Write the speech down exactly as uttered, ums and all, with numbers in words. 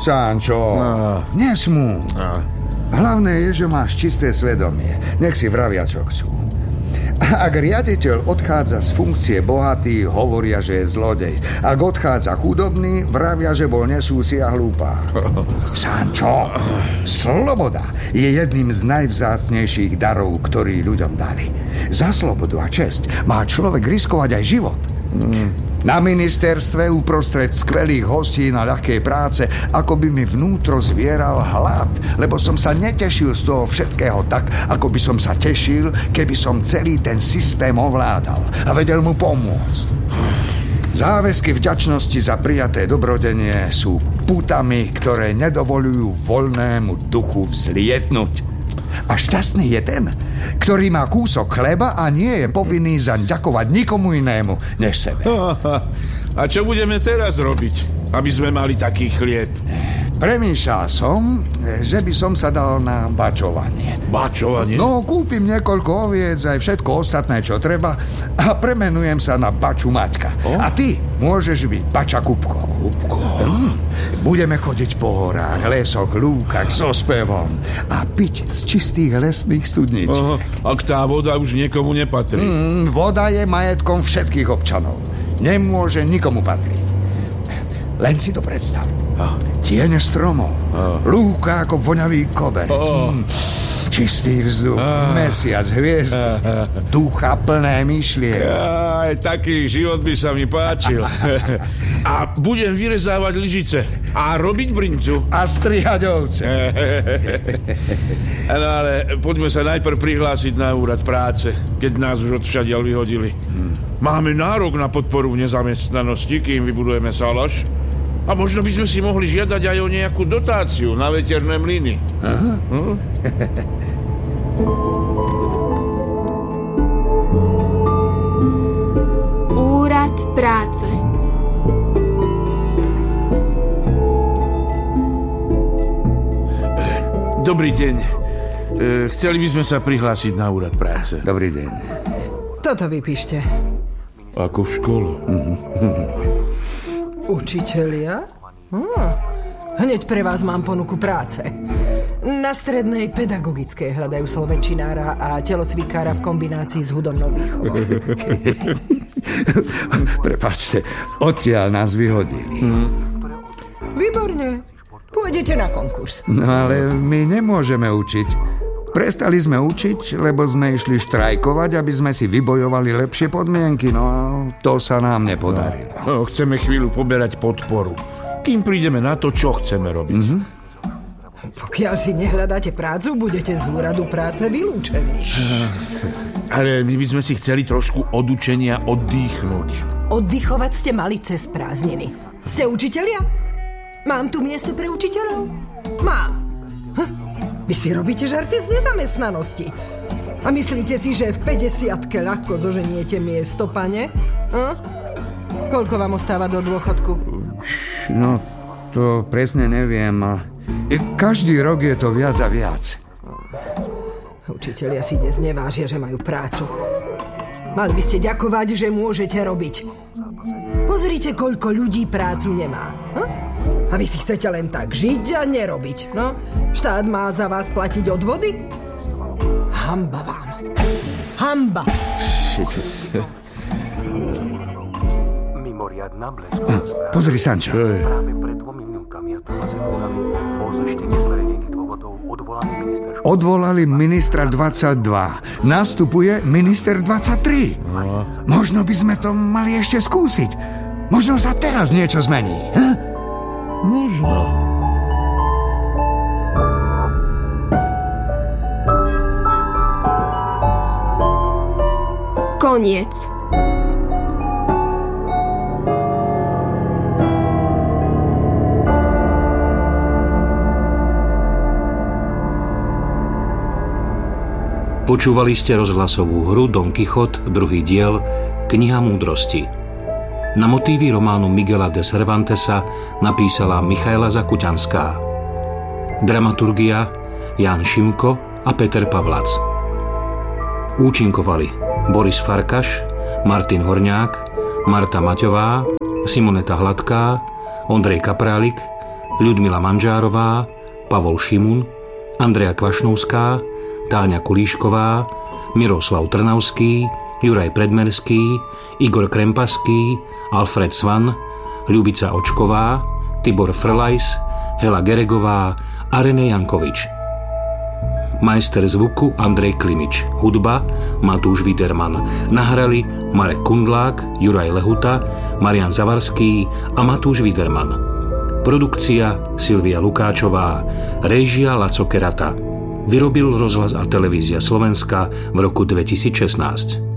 Sančo, no. Nesmú. No. Hlavné je, že máš čisté svedomie. Nech si vravia, čo chcú. Ak riaditeľ odchádza z funkcie bohatý, hovoria, že je zlodej. Ak odchádza chudobný, vravia, že bol nesúci a hlúpa. Sančo, sloboda je jedným z najvzácnejších darov, ktorý ľuďom dali. Za slobodu a česť má človek riskovať aj život. Mm. Na ministerstve uprostred skvelých hostí na ľahkej práce ako by mi vnútro zvieral hlad, lebo som sa netešil z toho všetkého tak, ako by som sa tešil, keby som celý ten systém ovládal a vedel mu pomôcť. Záväzky vďačnosti za prijaté dobrodenie sú pútami, ktoré nedovolujú voľnému duchu vzlietnúť. A šťastný je ten, ktorý má kúsok chleba a nie je povinný zaň ďakovať nikomu inému než sebe. A čo budeme teraz robiť, aby sme mali taký chlieb? Premýšľal som, že by som sa dal na bačovanie. Bačovanie? No, kúpim niekoľko oviec, aj všetko ostatné, čo treba a premenujem sa na Baču Maťka. O? A ty môžeš byť Bača Kupko. Kupko? Hm. Budeme chodiť po horách, lesoch, lúkach so spevom a piť z čistých lesných studničiek. Aha, ak tá voda už niekomu nepatrí. Hm, voda je majetkom všetkých občanov. Nemôže nikomu patriť. Len si to predstav. Oh. Tiene stromov, oh. Lúka ako voňavý koberec, oh. mm. Čistý vzduch, oh. Mesiac, hviezdy, oh. Ducha plné myšlienky. Aj taký život by sa mi páčil. A budem vyrezávať lyžice a robiť brincu. A strihať ovce. No ale poďme sa najprv prihlásiť na úrad práce, keď nás už odvšadiaľ vyhodili. Hmm. Máme nárok na podporu v nezamestnanosti, kým vybudujeme salaš. A možno by sme si mohli žiadať aj o nejakú dotáciu na veterné mlyny. Aha. Hm? Úrad práce. Dobrý deň. Chceli by sme sa prihlásiť na úrad práce. Dobrý deň. Toto vypíšte. Ako v škole. Učitelia? Hm. Hneď pre vás mám ponuku práce. Na strednej pedagogickej hľadajú slovenčinára a telocvikára v kombinácii s hudobnou výchovou. Prepáčte, odtiaľ nás vyhodili. Hmm. Výborne. Pôjdete na konkurs. No ale my nemôžeme učiť. Prestali sme učiť, lebo sme išli štrajkovať, aby sme si vybojovali lepšie podmienky, no a to sa nám nepodarilo. No, chceme chvíľu poberať podporu, kým prídeme na to, čo chceme robiť. Mm-hmm. Pokiaľ si nehľadáte prácu, budete z úradu práce vylúčení. Ale my by sme si chceli trošku od učenia oddychnúť. Oddychovať ste mali cez prázdniny. Ste učitelia? Mám tu miesto pre učiteľov? Mám. Hm? Vy si robíte žarty z nezamestnanosti. A myslíte si, že v päťdesiatke ľahko zoženiete miesto, pane? Hm? Koľko vám ostáva do dôchodku? No, to presne neviem. Každý rok je to viac a viac. Učitelia si dnes nevážia, že majú prácu. Mali by ste ďakovať, že môžete robiť. Pozrite, koľko ľudí prácu nemá. Hm? A vy si chcete len tak žiť a nerobiť, no? Štát má za vás platiť odvody? Hanba vám. Hanba. Pozri, Sančo. Odvolali ministra dvadsaťdva. Nastupuje minister dvadsaťtri. Možno by sme to mali ešte skúsiť. Možno sa teraz niečo zmení. Hm? Možno. Koniec. Počúvali ste rozhlasovú hru Don Kichot, druhý diel, Kniha múdrosti. Na motívy románu Miguela de Cervantesa napísala Michaela Zakuťanská. Dramaturgia Jan Šimko a Peter Pavlac. Účinkovali Boris Farkaš, Martin Horňák, Marta Maťová, Simoneta Hladká, Ondrej Kaprálik, Ľudmila Manžárová, Pavol Šimun, Andrea Kvašnovská, Táňa Kulíšková, Miroslav Trnavský, Juraj Predmerský, Igor Krempaský, Alfred Svan, Ľubica Očková, Tibor Frlajs, Hela Geregová a René Jankovič. Majster zvuku Andrej Klimič, hudba Matúš Widerman. Nahrali Marek Kundlák, Juraj Lehuta, Marian Zavarský a Matúš Widerman. Produkcia Silvia Lukáčová, réžia Laco Kerata. Vyrobil Rozhlas a televízia Slovenska v roku dvetisícšestnásť.